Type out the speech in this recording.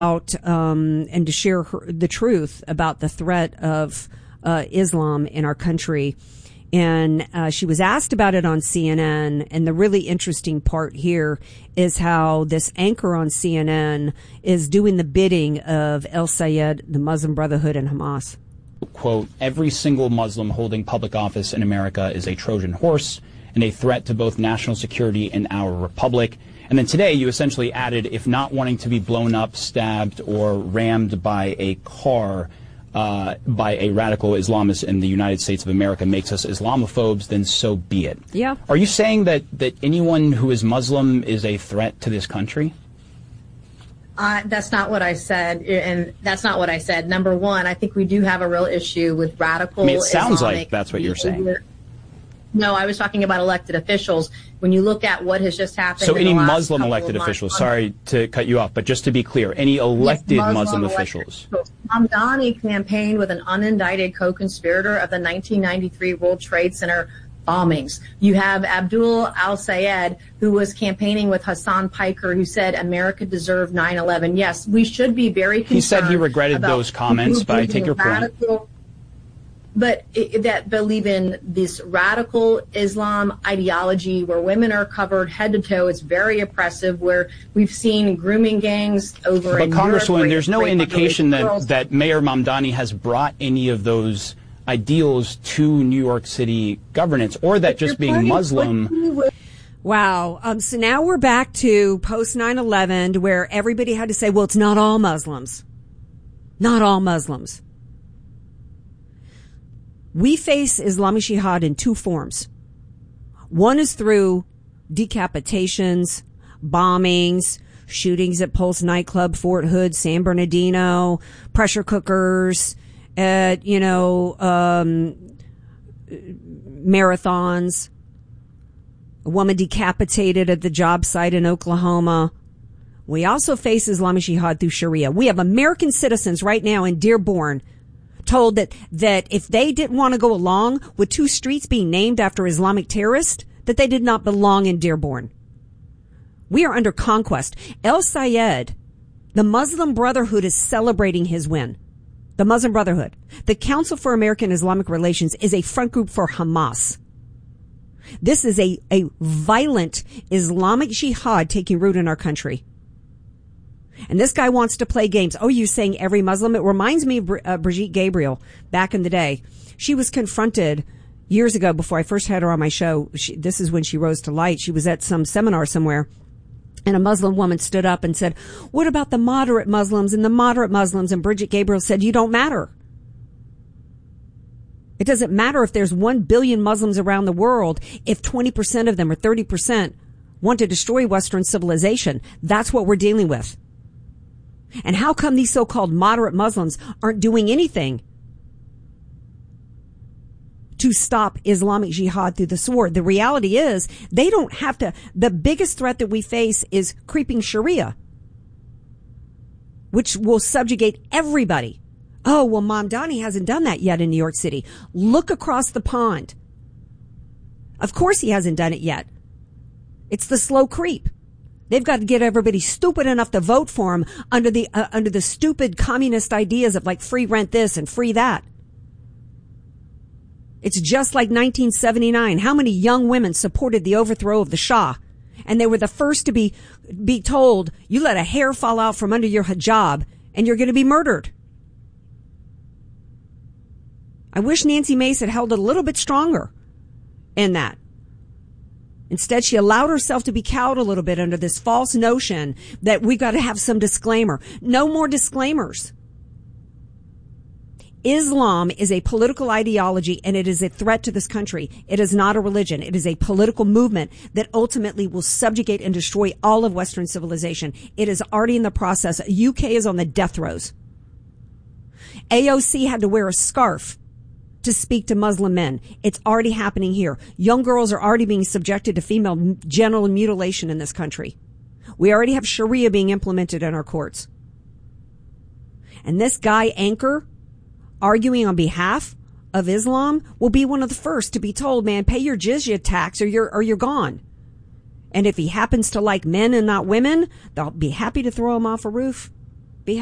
out and to share the truth about the threat of Islam in our country. And she was asked about it on CNN. And the really interesting part here is how this anchor on CNN is doing the bidding of El Sayed, the Muslim Brotherhood, and Hamas. Quote, every single Muslim holding public office in America is a Trojan horse and a threat to both national security and our republic. And then today you essentially added, if not wanting to be blown up, stabbed, or rammed by a car by a radical Islamist in the United States of America makes us Islamophobes, then so be it. Yeah. Are you saying that anyone who is Muslim is a threat to this country? That's not what I said, and that's not what I said. Number one, I think we do have a real issue with radical it sounds Islamic like that's what you're saying. No, I was talking about elected officials. When you look at what has just happened. So any Muslim elected officials, sorry to cut you off, but just to be clear, any elected Muslim officials. Mamdani campaigned with an unindicted co-conspirator of the 1993 World Trade Center bombings. You have Abdul al-Sayed, who was campaigning with Hassan Piker, who said America deserved 9/11. Yes, we should be very concerned. He said he regretted those comments, but I take your point. But that believe in this radical Islam ideology where women are covered head to toe. It's very oppressive, where we've seen grooming gangs over in Europe. But Congresswoman, there's no indication that Mayor Mamdani has brought any of those ideals to New York City governance, or that just being Muslim. Wow. So now we're back to post 9/11, where everybody had to say, well, it's not all Muslims. Not all Muslims. We face Islamic Jihad in two forms. One is through decapitations, bombings, shootings at Pulse nightclub, Fort Hood, San Bernardino, pressure cookers, at, marathons. A woman decapitated at the job site in Oklahoma. We also face Islamic Jihad through Sharia. We have American citizens right now in Dearborn told that if they didn't want to go along with two streets being named after Islamic terrorists, that they did not belong in Dearborn. We are under conquest. El Sayed, the Muslim Brotherhood, is celebrating his win. The Muslim Brotherhood. The Council for American Islamic Relations is a front group for Hamas. This is a violent Islamic Jihad taking root in our country. And this guy wants to play games. Oh, you're saying every Muslim? It reminds me of Brigitte Gabriel back in the day. She was confronted years ago before I first had her on my show. This is when she rose to light. She was at some seminar somewhere, and a Muslim woman stood up and said, what about the moderate Muslims and the moderate Muslims? And Brigitte Gabriel said, you don't matter. It doesn't matter if there's 1 billion Muslims around the world if 20% of them or 30% want to destroy Western civilization. That's what we're dealing with. And how come these so-called moderate Muslims aren't doing anything to stop Islamic Jihad through the sword? The reality is they don't have to. The biggest threat that we face is creeping Sharia, which will subjugate everybody. Oh, well, Mamdani hasn't done that yet in New York City. Look across the pond. Of course he hasn't done it yet. It's the slow creep. They've got to get everybody stupid enough to vote for him under the stupid communist ideas of like free rent this and free that. It's just like 1979. How many young women supported the overthrow of the Shah? And they were the first to be told, you let a hair fall out from under your hijab and you're going to be murdered. I wish Nancy Mace had held it a little bit stronger in that. Instead, she allowed herself to be cowed a little bit under this false notion that we got to have some disclaimer. No more disclaimers. Islam is a political ideology, and it is a threat to this country. It is not a religion. It is a political movement that ultimately will subjugate and destroy all of Western civilization. It is already in the process. UK is on the death throes. AOC had to wear a scarf to speak to Muslim men. It's already happening here. Young girls are already being subjected to female genital mutilation in this country. We already have Sharia being implemented in our courts. And this guy, Anchor, arguing on behalf of Islam, will be one of the first to be told, man, pay your jizya tax or you're gone. And if he happens to like men and not women, they'll be happy to throw him off a roof.